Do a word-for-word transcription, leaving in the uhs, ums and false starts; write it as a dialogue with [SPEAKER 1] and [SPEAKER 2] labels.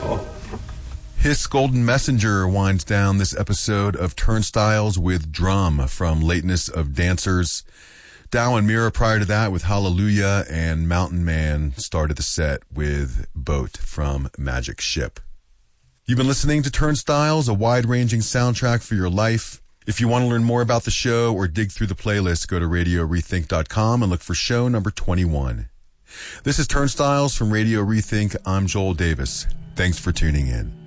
[SPEAKER 1] Hiss Golden Messenger winds down this episode of Turnstiles with Drum from Lateness of Dancers. Dow and Mira prior to that with Hallelujah, and Mountain Man started the set with Boat from Magic Ship. You've been listening to Turnstiles, a wide-ranging soundtrack for your life. If you want to learn more about the show or dig through the playlist, go to radio rethink dot com and look for show number twenty-one. This is Turnstiles from Radio Rethink. I'm Joel Davis. Thanks for tuning in.